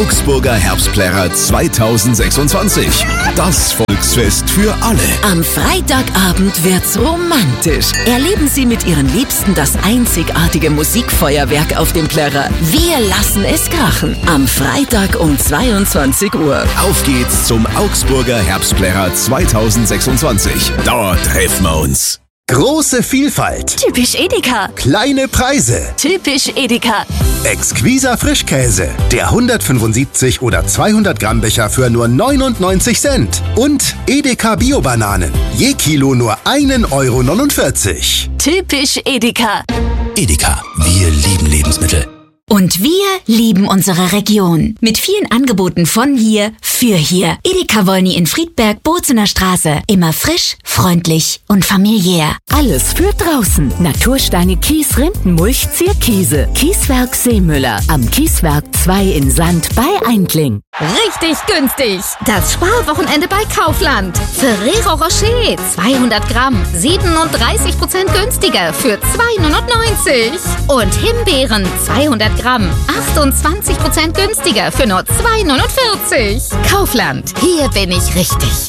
Augsburger Herbstplärrer 2026. Das Volksfest für alle. Am Freitagabend wird's romantisch. Erleben Sie mit Ihren Liebsten das einzigartige Musikfeuerwerk auf dem Plärrer. Wir lassen es krachen. Am Freitag um 22 Uhr. Auf geht's zum Augsburger Herbstplärrer 2026. Dort treffen wir uns. Große Vielfalt. Typisch Edeka. Kleine Preise. Typisch Edeka. Exquiser Frischkäse. Der 175 oder 200 Gramm Becher für nur 99 Cent. Und Edeka Bio-Bananen. Je Kilo nur 1,49 €. Typisch Edeka. Edeka, wir lieben Lebensmittel. Und wir lieben unsere Region. Mit vielen Angeboten von hier für hier. Edeka Wolny in Friedberg, Bozener Straße. Immer frisch, freundlich und familiär. Alles für draußen. Natursteine, Kies, Rindenmulch, Zierkiese. Kieswerk Seemüller. Am Kieswerk 2 in Sand bei Eindling. Richtig günstig. Das Sparwochenende bei Kaufland. Ferrero Rocher 200 Gramm 37% günstiger für 2,99 €. Und Himbeeren 200 Gramm 28% günstiger für nur 2,49 €. Kaufland. Hier bin ich richtig.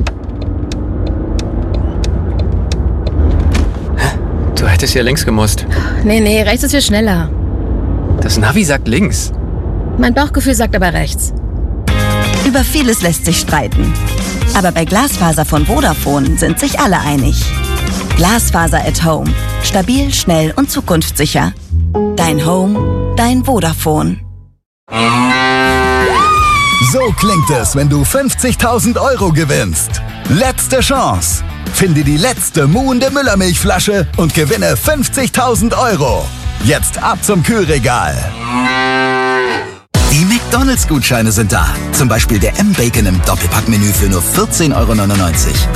Du hättest hier links gemusst. Nee, rechts ist viel schneller. Das Navi sagt links. Mein Bauchgefühl sagt aber rechts. Über vieles lässt sich streiten. Aber bei Glasfaser von Vodafone sind sich alle einig. Glasfaser at Home. Stabil, schnell und zukunftssicher. Dein Home, dein Vodafone. So klingt es, wenn du 50.000 € gewinnst. Letzte Chance. Finde die letzte muhende Müllermilchflasche und gewinne 50.000 €. Jetzt ab zum Kühlregal. Die McDonald's-Gutscheine sind da. Zum Beispiel der M-Bacon im Doppelpackmenü für nur 14,99 €.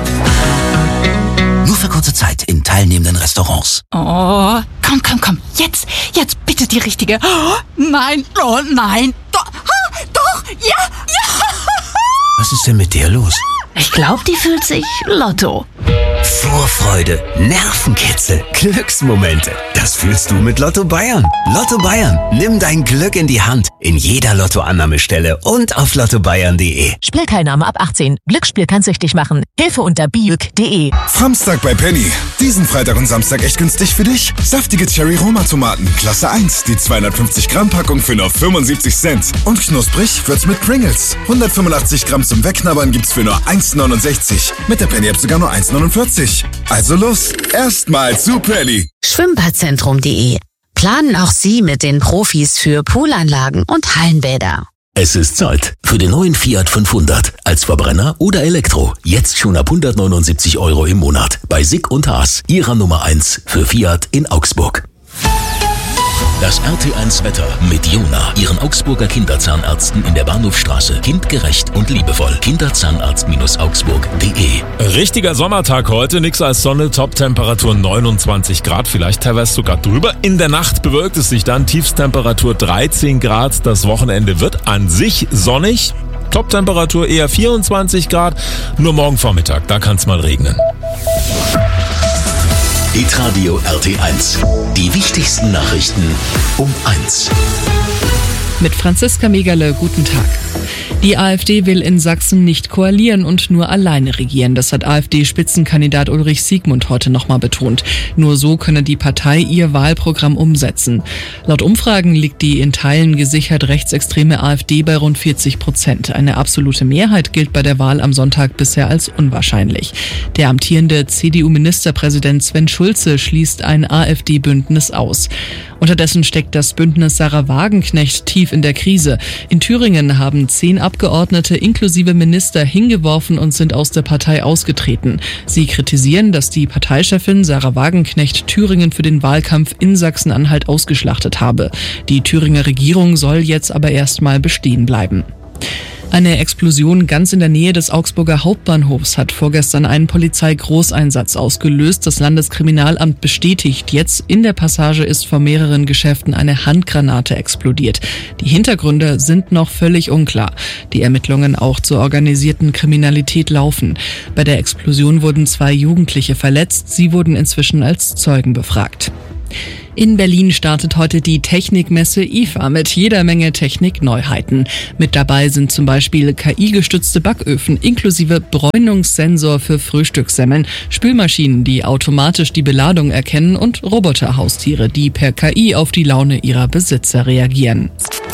Nur für kurze Zeit in teilnehmenden Restaurants. Oh, komm. Jetzt bitte die richtige. Oh, nein. Doch, ja. Was ist denn mit dir los? Ich glaube, die fühlt sich Lotto. Vorfreude, Nervenkitzel, Glücksmomente. Das fühlst du mit Lotto Bayern. Lotto Bayern. Nimm dein Glück in die Hand. In jeder Lottoannahmestelle und auf lottobayern.de. Spielteilnahme ab 18. Glücksspiel kann süchtig machen. Hilfe unter biuk.de. Samstag bei Penny. Diesen Freitag und Samstag echt günstig für dich. Saftige Cherry-Roma-Tomaten, Klasse 1. Die 250 Gramm Packung für nur 75 Cent. Und knusprig wird's mit Pringles. 185 Gramm zum Wegknabbern gibt's für nur 1,69 €. Mit der Penny-App sogar nur 1,49 €. Also los, erstmal zu Penny. Schwimmbadzentrum.de. Planen auch Sie mit den Profis für Poolanlagen und Hallenbäder. Es ist Zeit für den neuen Fiat 500. Als Verbrenner oder Elektro. Jetzt schon ab 179 € im Monat. Bei Sick und Haas, Ihrer Nummer 1 für Fiat in Augsburg. Das RT1 Wetter mit Jona, Ihren Augsburger Kinderzahnärzten in der Bahnhofstraße. Kindgerecht und liebevoll. Kinderzahnarzt-augsburg.de. Richtiger Sommertag heute, nix als Sonne, Top-Temperatur 29 Grad, vielleicht teilweise sogar drüber. In der Nacht bewölkt es sich dann, Tiefstemperatur 13 Grad. Das Wochenende wird an sich sonnig. Top-Temperatur eher 24 Grad, nur morgen Vormittag, da kann es mal regnen. Hitradio RT1. Die wichtigsten Nachrichten um 1. Mit Franziska Megerle, guten Tag. Die AfD will in Sachsen nicht koalieren und nur alleine regieren. Das hat AfD-Spitzenkandidat Ulrich Siegmund heute nochmal betont. Nur so könne die Partei ihr Wahlprogramm umsetzen. Laut Umfragen liegt die in Teilen gesichert rechtsextreme AfD bei rund 40%. Eine absolute Mehrheit gilt bei der Wahl am Sonntag bisher als unwahrscheinlich. Der amtierende CDU-Ministerpräsident Sven Schulze schließt ein AfD-Bündnis aus. Unterdessen steckt das Bündnis Sarah Wagenknecht tief in der Krise. In Thüringen haben 10 Abgeordnete inklusive Minister hingeworfen und sind aus der Partei ausgetreten. Sie kritisieren, dass die Parteichefin Sarah Wagenknecht Thüringen für den Wahlkampf in Sachsen-Anhalt ausgeschlachtet habe. Die Thüringer Regierung soll jetzt aber erstmal bestehen bleiben. Eine Explosion ganz in der Nähe des Augsburger Hauptbahnhofs hat vorgestern einen Polizeigroßeinsatz ausgelöst. Das Landeskriminalamt bestätigt jetzt, in der Passage ist vor mehreren Geschäften eine Handgranate explodiert. Die Hintergründe sind noch völlig unklar. Die Ermittlungen auch zur organisierten Kriminalität laufen. Bei der Explosion wurden 2 Jugendliche verletzt. Sie wurden inzwischen als Zeugen befragt. In Berlin startet heute die Technikmesse IFA mit jeder Menge Technikneuheiten. Mit dabei sind zum Beispiel KI-gestützte Backöfen inklusive Bräunungssensor für Frühstückssemmeln, Spülmaschinen, die automatisch die Beladung erkennen und Roboterhaustiere, die per KI auf die Laune ihrer Besitzer reagieren.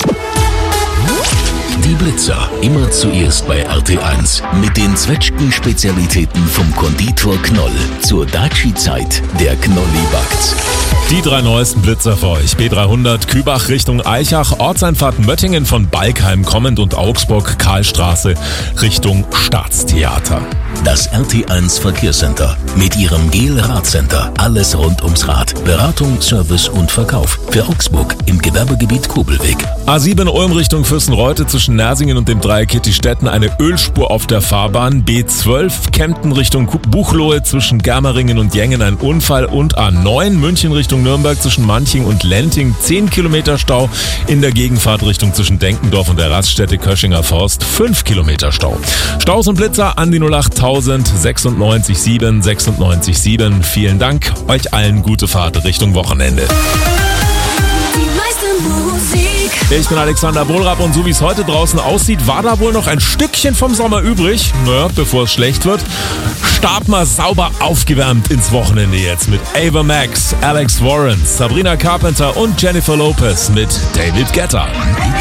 Die Blitzer, immer zuerst bei RT1. Mit den Zwetschgen-Spezialitäten vom Konditor Knoll. Zur Daci-Zeit, der Knolli backt's. Die 3 neuesten Blitzer für euch. B300 Kübach Richtung Eichach, Ortseinfahrt Möttingen von Balkheim kommend und Augsburg Karlstraße Richtung Staatstheater. Das RT1 Verkehrscenter mit ihrem GEL-Radcenter. Alles rund ums Rad. Beratung, Service und Verkauf. Für Augsburg im Gewerbegebiet Kobelweg. A7 Ulm Richtung Fürstenreute zwischen Nersingen und dem Dreieck Kittistetten eine Ölspur auf der Fahrbahn. B12 Kempten Richtung Buchloe zwischen Germeringen und Jengen ein Unfall. Und A9 München Richtung Nürnberg zwischen Manching und Lenting 10 Kilometer Stau. In der Gegenfahrtrichtung zwischen Denkendorf und der Raststätte Köschinger Forst 5 Kilometer Stau. Staus und Blitzer an die 08000 96 7 96 7. Vielen Dank. Euch allen gute Fahrt Richtung Wochenende. Ich bin Alexander Wohlrab und so wie es heute draußen aussieht, war da wohl noch ein Stückchen vom Sommer übrig. Naja, bevor es schlecht wird. Start mal sauber aufgewärmt ins Wochenende jetzt mit Ava Max, Alex Warren, Sabrina Carpenter und Jennifer Lopez mit David Guetta.